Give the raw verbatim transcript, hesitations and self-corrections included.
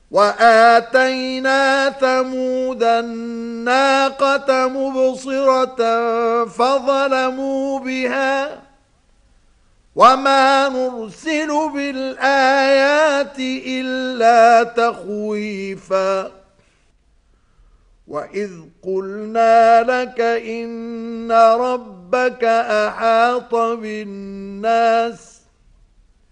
وآتينا ثمود الناقة مبصرة فظلموا بها وما نرسل بالآيات إلا تخويفا وإذ قلنا لك إن ربك أحاط بالناس